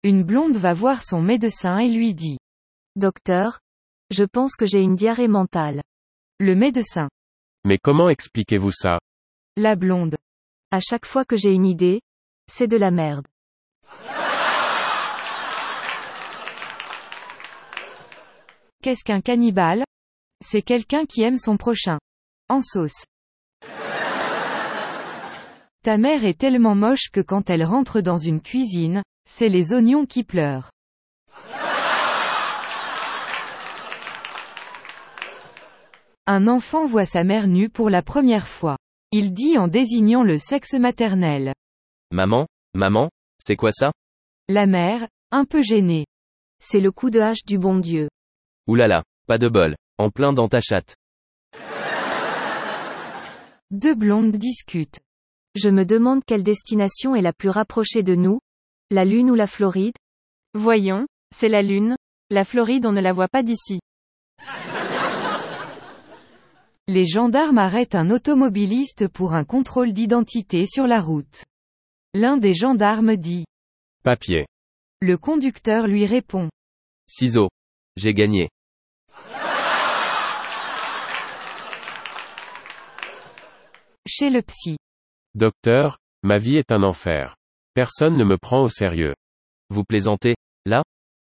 Une blonde va voir son médecin et lui dit. Docteur, je pense que j'ai une diarrhée mentale. Le médecin. Mais comment expliquez-vous ça? La blonde. À chaque fois que j'ai une idée, c'est de la merde. Qu'est-ce qu'un cannibale? C'est quelqu'un qui aime son prochain. En sauce. Ta mère est tellement moche que quand elle rentre dans une cuisine, c'est les oignons qui pleurent. Un enfant voit sa mère nue pour la première fois. Il dit en désignant le sexe maternel. Maman, c'est quoi ça? La mère, un peu gênée. C'est le coup de hache du bon Dieu. Oulala, pas de bol. En plein dans ta chatte. Deux blondes discutent. Je me demande quelle destination est la plus rapprochée de nous, la Lune ou la Floride? Voyons, c'est la Lune. La Floride on ne la voit pas d'ici. Les gendarmes arrêtent un automobiliste pour un contrôle d'identité sur la route. L'un des gendarmes dit. Papier. Le conducteur lui répond. Ciseaux. J'ai gagné. Chez le psy. Docteur, ma vie est un enfer. Personne ne me prend au sérieux. Vous plaisantez, là?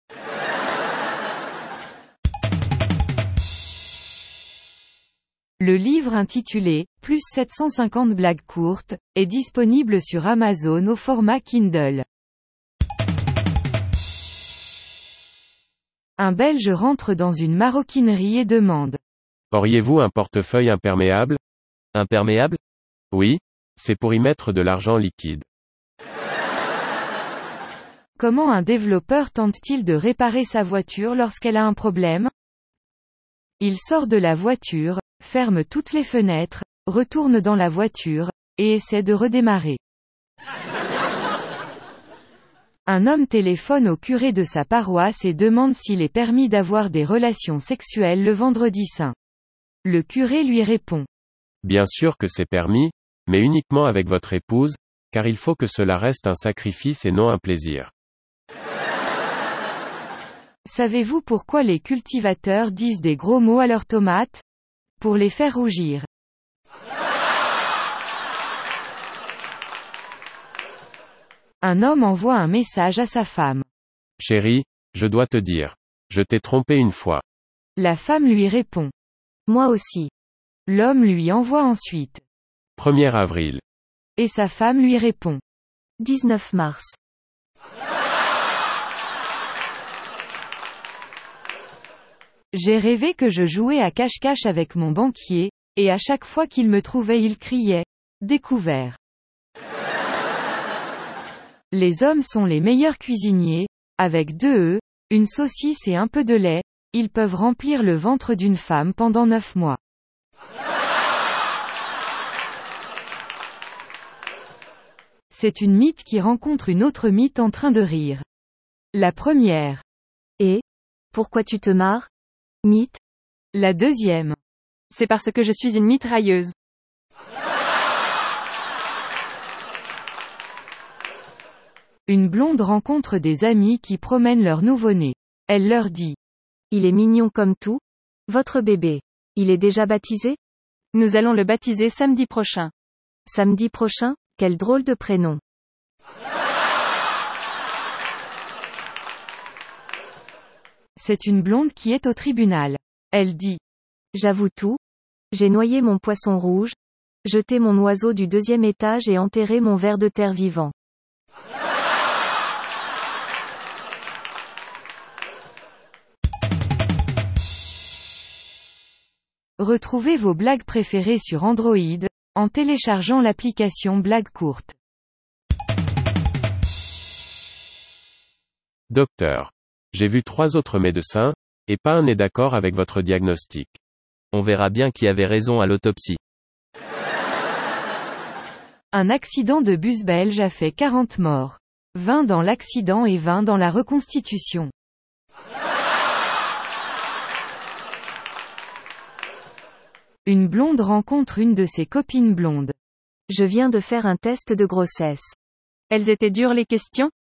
Le livre intitulé « Plus 750 blagues courtes » est disponible sur Amazon au format Kindle. Un Belge rentre dans une maroquinerie et demande. Auriez-vous un portefeuille imperméable? Imperméable? Oui, c'est pour y mettre de l'argent liquide. Comment un développeur tente-t-il de réparer sa voiture lorsqu'elle a un problème? Il sort de la voiture, ferme toutes les fenêtres, retourne dans la voiture, et essaie de redémarrer. Un homme téléphone au curé de sa paroisse et demande s'il est permis d'avoir des relations sexuelles le vendredi saint. Le curé lui répond. Bien sûr que c'est permis, mais uniquement avec votre épouse, car il faut que cela reste un sacrifice et non un plaisir. Savez-vous pourquoi les cultivateurs disent des gros mots à leurs tomates? Pour les faire rougir. Un homme envoie un message à sa femme. Chérie, je dois te dire. Je t'ai trompé une fois. La femme lui répond. Moi aussi. L'homme lui envoie ensuite. 1er avril. Et sa femme lui répond. 19 mars. J'ai rêvé que je jouais à cache-cache avec mon banquier, et à chaque fois qu'il me trouvait il criait. Découvert. Les hommes sont les meilleurs cuisiniers, avec 2 œufs, une saucisse et un peu de lait, ils peuvent remplir le ventre d'une femme pendant 9 mois. C'est une mythe qui rencontre une autre mythe en train de rire. La première. Et? Pourquoi tu te marres? Mythe. La deuxième. C'est parce que je suis une mitrailleuse. Une blonde rencontre des amis qui promènent leur nouveau-né. Elle leur dit. Il est mignon comme tout. Votre bébé. Il est déjà baptisé? Nous allons le baptiser samedi prochain. Samedi prochain? Quel drôle de prénom. C'est une blonde qui est au tribunal. Elle dit. J'avoue tout. J'ai noyé mon poisson rouge, jeté mon oiseau du 2e étage et enterré mon ver de terre vivant. Retrouvez vos blagues préférées sur Android, en téléchargeant l'application Blagues courtes. Docteur. J'ai vu 3 autres médecins, et pas un n'est d'accord avec votre diagnostic. On verra bien qui avait raison à l'autopsie. Un accident de bus belge a fait 40 morts. 20 dans l'accident et 20 dans la reconstitution. Une blonde rencontre une de ses copines blondes. Je viens de faire un test de grossesse. Elles étaient dures les questions?